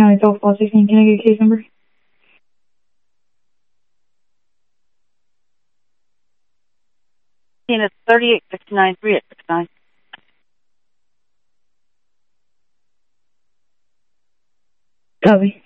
County softball 16. Can I get a case number? It's 3869 3869. Copy.